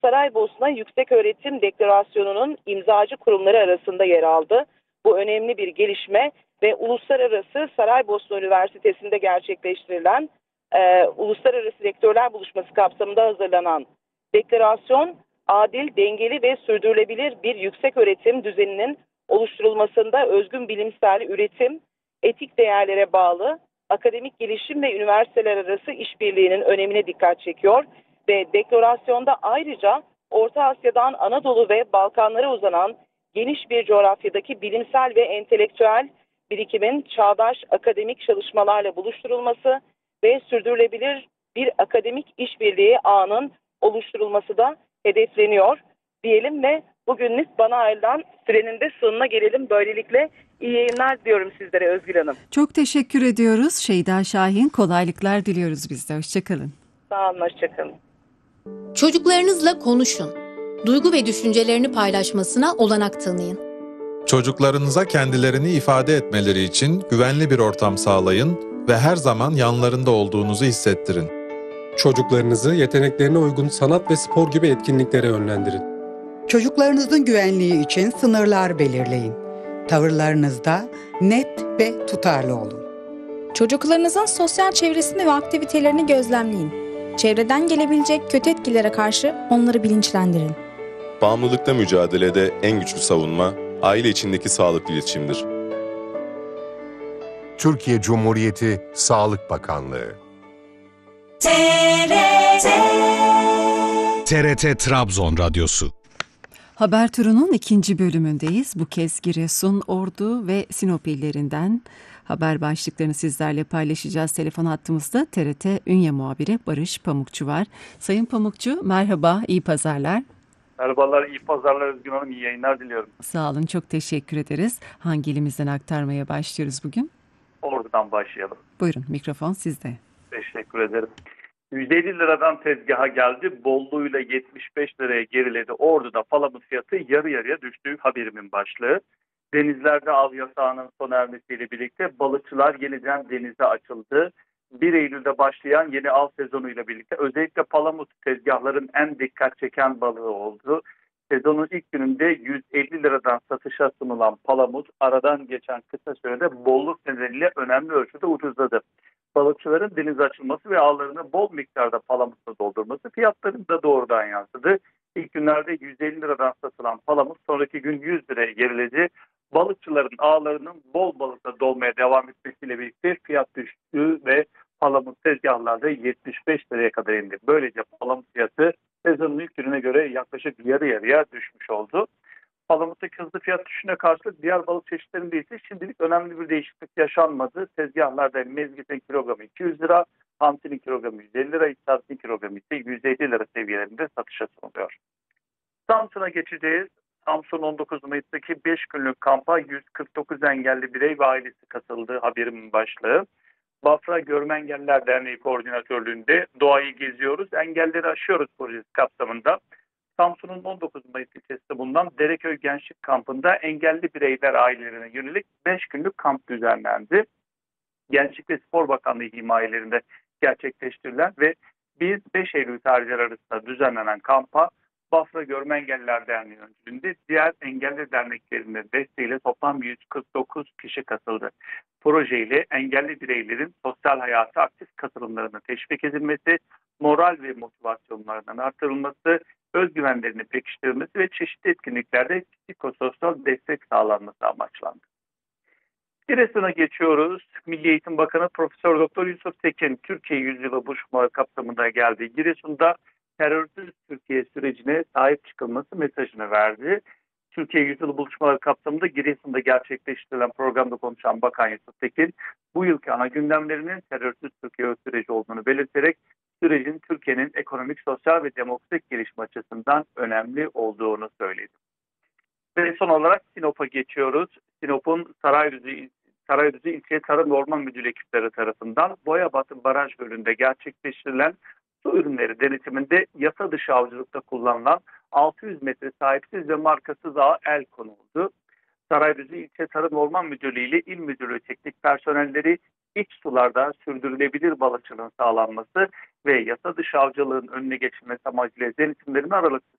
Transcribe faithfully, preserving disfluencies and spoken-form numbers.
Saraybosna Yükseköğretim Deklarasyonu'nun imzacı kurumları arasında yer aldı. Bu önemli bir gelişme ve Uluslararası Saraybosna Üniversitesi'nde gerçekleştirilen e, Uluslararası Rektörler Buluşması kapsamında hazırlanan deklarasyon, adil, dengeli ve sürdürülebilir bir yükseköğretim düzeninin oluşturulmasında özgün bilimsel üretim, etik değerlere bağlı akademik gelişim ve üniversiteler arası işbirliğinin önemine dikkat çekiyor ve deklarasyonda ayrıca Orta Asya'dan Anadolu ve Balkanlara uzanan geniş bir coğrafyadaki bilimsel ve entelektüel birikimin çağdaş akademik çalışmalarla buluşturulması ve sürdürülebilir bir akademik işbirliği ağının oluşturulması da hedefleniyor diyelim ve bugünlük bana ayrılan sürenin de sonuna gelelim. Böylelikle iyi yayınlar diliyorum sizlere Özgür Hanım. Çok teşekkür ediyoruz. Şeyda Şahin, kolaylıklar diliyoruz biz de. Hoşçakalın. Sağ olun, hoşçakalın. Çocuklarınızla konuşun. Duygu ve düşüncelerini paylaşmasına olanak tanıyın. Çocuklarınıza kendilerini ifade etmeleri için güvenli bir ortam sağlayın ve her zaman yanlarında olduğunuzu hissettirin. Çocuklarınızı yeteneklerine uygun sanat ve spor gibi etkinliklere yönlendirin. Çocuklarınızın güvenliği için sınırlar belirleyin. Tavırlarınızda net ve tutarlı olun. Çocuklarınızın sosyal çevresini ve aktivitelerini gözlemleyin. Çevreden gelebilecek kötü etkilere karşı onları bilinçlendirin. Bağımlılıkla mücadelede en güçlü savunma, aile içindeki sağlıklı iletişimdir. Türkiye Cumhuriyeti Sağlık Bakanlığı. T R T T R T Trabzon Radyosu. Haber turunun ikinci bölümündeyiz. Bu kez Giresun, Ordu ve Sinop illerinden haber başlıklarını sizlerle paylaşacağız. Telefon hattımızda T R T Ünye muhabiri Barış Pamukçu var. Sayın Pamukçu, merhaba, iyi pazarlar. Merhabalar, iyi pazarlar Özgün Hanım, iyi yayınlar diliyorum. Sağ olun, çok teşekkür ederiz. Hangi ilimizden aktarmaya başlıyoruz bugün? Ordu'dan başlayalım. Buyurun, mikrofon sizde. Teşekkür ederim. yüz elli liradan tezgaha geldi, bolluğuyla yetmiş beş liraya geriledi. Ordu'da palamut fiyatı yarı yarıya düştüğü haberimin başlığı. Denizlerde av yasağının sona ermesiyle birlikte balıkçılar yeniden denize açıldı. bir Eylül'de başlayan yeni av sezonuyla birlikte özellikle palamut tezgahların en dikkat çeken balığı oldu. Sezonun ilk gününde yüz elli liradan satışa sunulan palamut aradan geçen kısa sürede bolluk nedeniyle önemli ölçüde ucuzladı. Balıkçıların denize açılması ve ağlarını bol miktarda palamutla doldurması fiyatlarını da doğrudan yansıdı. İlk günlerde yüz elli liradan satılan palamut sonraki gün yüz liraya geriledi. Balıkçıların ağlarının bol balıkla dolmaya devam etmesiyle birlikte fiyat düştü ve palamut tezgahlarda yetmiş beş liraya kadar indi. Böylece palamut fiyatı sezonun ilk gününe göre yaklaşık yarı yarıya düşmüş oldu. Palamut'taki hızlı fiyat düşüşüne karşılık diğer balık çeşitlerinde ise şimdilik önemli bir değişiklik yaşanmadı. Tezgahlarda mezgitin kilogramı iki yüz lira, hamsinin kilogramı yüz elli lira, istavritin kilogramı ise yüz elli lira seviyelerinde satışa sunuluyor. Samsun'a geçeceğiz. Samsun on dokuz Mayıs'taki beş günlük kampa yüz kırk dokuz engelli birey ve ailesi katıldı haberimin başlığı. Bafra Görme Engelliler Derneği koordinatörlüğünde Doğayı Geziyoruz, Engelleri Aşıyoruz projesi kapsamında Samsun'un on dokuz Mayıs ilçesinde bulunan Dereköy Gençlik Kampı'nda engelli bireyler ailelerine yönelik beş günlük kamp düzenlendi. Gençlik ve Spor Bakanlığı himayelerinde gerçekleştirilen ve bir beş Eylül tarihleri arasında düzenlenen kampa Bafra Görme Engelliler Derneği öncülüğünde diğer engelli derneklerinin desteğiyle toplam yüz kırk dokuz kişi katıldı. Projeyle engelli bireylerin sosyal hayata aktif katılımlarına teşvik edilmesi, moral ve motivasyonlarının artırılması, özgüvenlerini pekiştirilmesi ve çeşitli etkinliklerde psikososyal destek sağlanması amaçlandı. Giresun'a geçiyoruz. Milli Eğitim Bakanı Profesör Doktor Yusuf Tekin Türkiye Yüzyılı buluşmaları kapsamında geldi. Giresun'da terörsüz Türkiye sürecine sahip çıkılması mesajını verdi. Türkiye Yüzyılı buluşmaları kapsamında Giresun'da gerçekleştirilen programda konuşan Bakan Yusuf Tekin, bu yılki ana gündemlerinin terörsüz Türkiye süreci olduğunu belirterek sürecin Türkiye'nin ekonomik, sosyal ve demokratik gelişme açısından önemli olduğunu söyledi. Ve son olarak Sinop'a geçiyoruz. Sinop'un Saraydüzü, Saraydüzü İlçe Tarım ve Orman Müdürlüğü ekipleri tarafından Boyabatı Baraj Gölü'nde gerçekleştirilen su ürünleri denetiminde yasa dışı avcılıkta kullanılan altı yüz metre sahipsiz ve markasız ağa el konuldu. Saraydüzü İlçe Tarım ve Orman Müdürlüğü ile İl Müdürlüğü teknik personelleri iç sularda sürdürülebilir balıkçılığın sağlanması ve yasa dışı avcılığın önüne geçilmesi amacıyla denetimlerini aralıksız